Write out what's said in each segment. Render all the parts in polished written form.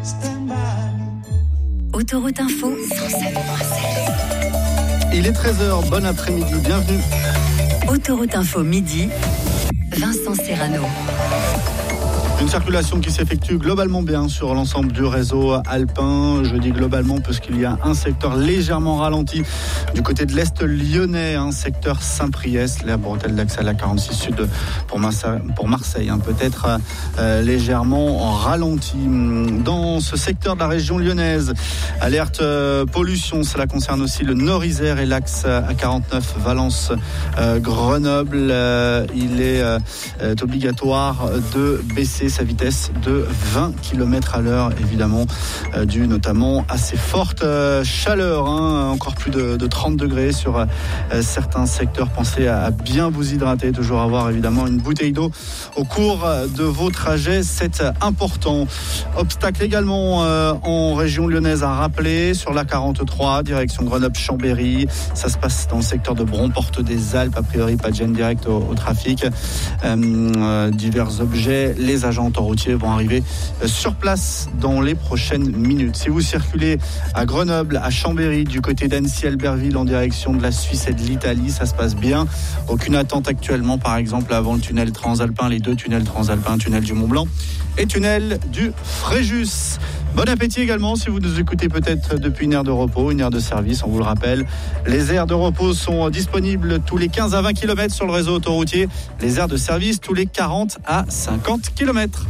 Autoroute Info, 107.7. Il est 13h, bon après-midi, bienvenue. Autoroute Info midi, Vincent Serrano. Une circulation qui s'effectue globalement bien sur l'ensemble du réseau alpin. Je dis globalement parce qu'il y a un secteur légèrement ralenti du côté de l'Est lyonnais, un secteur Saint-Priest, la bretelle d'accès à la 46 Sud pour Marseille, peut-être légèrement ralenti. Dans ce secteur de la région lyonnaise, alerte pollution, cela concerne aussi le Nord-Isère et l'axe A49 Valence-Grenoble. Il est obligatoire de baisser sa vitesse de 20 km à l'heure, évidemment, dû notamment à ces fortes chaleurs, encore plus de 30 degrés sur certains secteurs. Pensez à bien vous hydrater, toujours avoir évidemment une bouteille d'eau au cours de vos trajets, c'est important. Obstacle également en région lyonnaise à rappeler sur la 43, direction Grenoble-Chambéry. Ça se passe dans le secteur de Bron, porte des Alpes, a priori pas de gêne direct au trafic. Divers objets, les agents autoroutiers vont arriver sur place dans les prochaines minutes. Si vous circulez à Grenoble, à Chambéry, du côté d'Annecy-Albertville en direction de la Suisse et de l'Italie, ça se passe bien. Aucune attente actuellement, par exemple, avant le tunnel transalpin, les deux tunnels transalpins, tunnel du Mont-Blanc et tunnel du Fréjus. Bon appétit également si vous nous écoutez peut-être depuis une aire de repos, une aire de service, on vous le rappelle. Les aires de repos sont disponibles tous les 15 à 20 km sur le réseau autoroutier. Les aires de service tous les 40 à 50 km.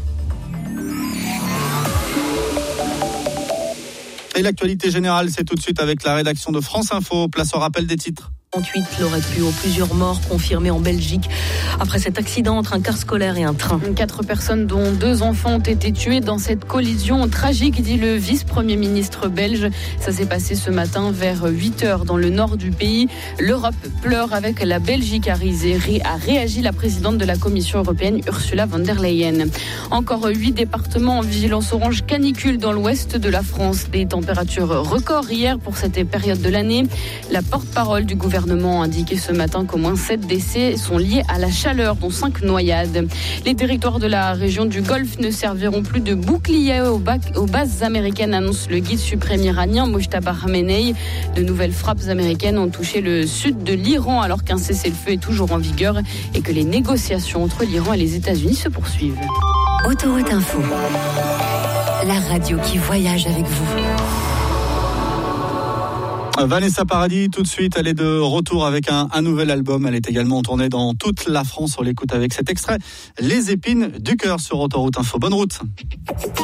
Et l'actualité générale, c'est tout de suite avec la rédaction de France Info. Place au rappel des titres. 38 l'aurait pu plusieurs morts confirmés en Belgique après cet accident entre un car scolaire et un train. 4 personnes dont 2 enfants ont été tuées dans cette collision tragique, dit le vice-premier ministre belge. Ça s'est passé ce matin vers 8h dans le nord du pays. L'Europe pleure avec la Belgique, a réagi la présidente de la Commission européenne Ursula von der Leyen. Encore 8 départements en vigilance orange canicule dans l'ouest de la France. Des températures records hier pour cette période de l'année. La porte-parole du gouvernement a indiqué ce matin qu'au moins 7 décès sont liés à la chaleur, dont 5 noyades. Les territoires de la région du Golfe ne serviront plus de bouclier aux bases américaines, annonce le guide suprême iranien Mojtaba Khamenei. De nouvelles frappes américaines ont touché le sud de l'Iran alors qu'un cessez-le-feu est toujours en vigueur et que les négociations entre l'Iran et les États-Unis se poursuivent. Autoroute Info, la radio qui voyage avec vous. Vanessa Paradis, tout de suite, elle est de retour avec un nouvel album. Elle est également en tournée dans toute la France. On l'écoute avec cet extrait, Les épines du cœur sur Autoroute Info. Bonne route.